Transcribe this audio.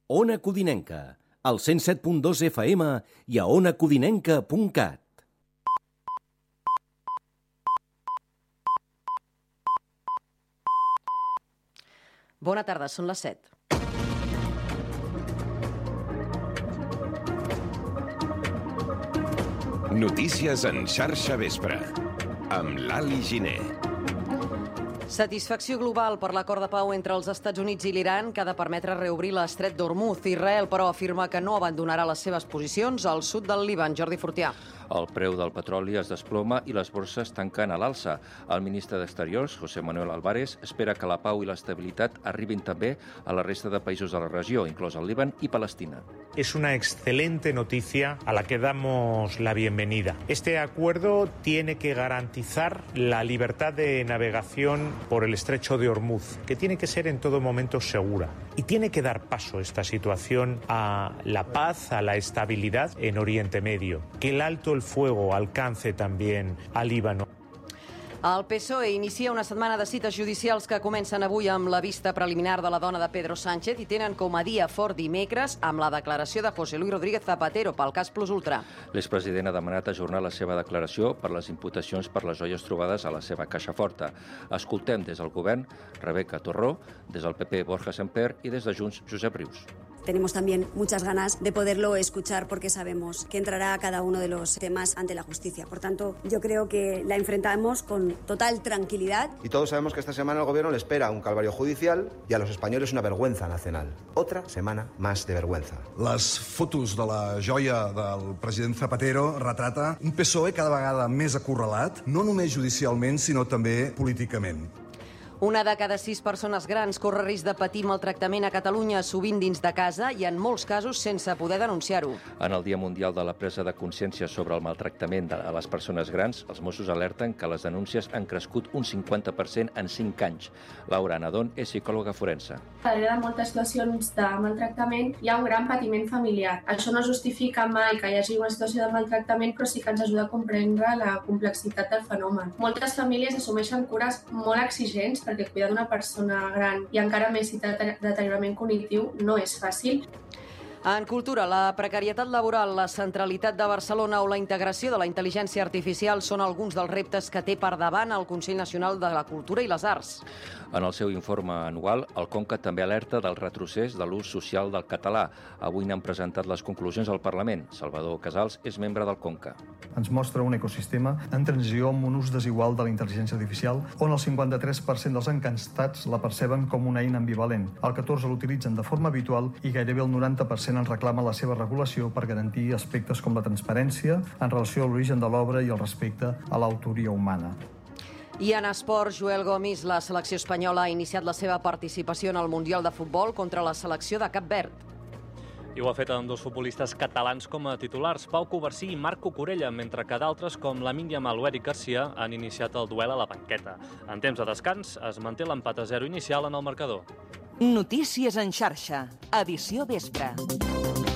Ona Codinenca, al 107.2 FM i a onacodinenca.cat. Bona tarda, són les 7. Notícies en xarxa vespre, amb l'Ali Giner. Satisfacció global per l'acord de pau entre els Estats Units i l'Iran que ha de permetre reobrir l'estret d'Hormuz. Israel, però, afirma que no abandonarà les seves posicions al sud del Líban. Jordi Fortià. El preu del petroli es desploma i les borses tanquen a l'alça. El ministre d'Exteriors, José Manuel Álvarez, espera que la pau i l'estabilitat arribin també a la resta de països de la regió, inclòs el Líban i Palestina. Es una excelente noticia a la que damos la bienvenida. Este acuerdo tiene que garantizar la libertad de navegación por el estrecho de Hormuz, que tiene que ser en todo momento segura. Y tiene que dar paso esta situación a la paz, a la estabilidad en Oriente Medio. Que el alto el fuego alcance también al Líbano. El PSOE inicia una setmana de cites judicials que comencen avui amb la vista preliminar de la dona de Pedro Sánchez i tenen com a dia fort dimecres amb la declaració de José Luis Rodríguez Zapatero pel cas Plus Ultra. L'expresident ha demanat ajornar la seva declaració per les imputacions per les joies trobades a la seva caixa forta. Escoltem des del govern Rebeca Torró, des del PP Borja Semper i des de Junts Josep Rius. Tenemos también muchas ganas de poderlo escuchar porque sabemos que entrará cada uno de los temas ante la justicia. Por tanto, yo creo que la enfrentamos con total tranquilidad. Y todos sabemos que esta semana al gobierno le espera un calvario judicial y a los españoles una vergüenza nacional. Otra semana más de vergüenza. Les fotos de la joia del president Zapatero retrata un PSOE cada vegada més acorralat, no només judicialment, sinó també políticament. Una de cada 6 persones grans corre risc de patir maltractament a Catalunya, sovint dins de casa i en molts casos sense poder denunciar-ho. En el Dia Mundial de la Presa de Consciència sobre el maltractament a les persones grans, els Mossos alerten que les denúncies han crescut un 50% en 5 anys. Laura Anadón és psicòloga forense. Darrere de moltes situacions de maltractament hi ha un gran patiment familiar. Això no justifica mai que hi hagi una situació de maltractament, però sí que ens ajuda a comprendre la complexitat del fenomen. Moltes famílies assumeixen cures molt exigents perquè cuidar d'una persona gran i encara més si té deteriorament cognitiu no és fàcil. En cultura, la precarietat laboral, la centralitat de Barcelona o la integració de la intel·ligència artificial són alguns dels reptes que té per davant el Consell Nacional de la Cultura i les Arts. En el seu informe anual, el Conca també alerta del retrocés de l'ús social del català. Avui n'han presentat les conclusions al Parlament. Salvador Casals és membre del Conca. Ens mostra un ecosistema en transició amb un ús desigual de la intel·ligència artificial, on el 53% dels encantats la perceben com una eina ambivalent, el 14% l'utilitzen de forma habitual i gairebé el 90% en reclama la seva regulació per garantir aspectes com la transparència en relació a l'origen de l'obra i el respecte a l'autoria humana. I en esports, Joel Gomis, la selecció espanyola ha iniciat la seva participació en el Mundial de Futbol contra la selecció de Cap Verd. I ho ha fet amb 2 futbolistes catalans com a titulars, Pau Covarsí i Marco Corella, mentre que d'altres, com Lamine Yamal o Eric Garcia, han iniciat el duel a la banqueta. En temps de descans, es manté l'empat a 0 inicial en el marcador. Notícies en xarxa, edició vespre.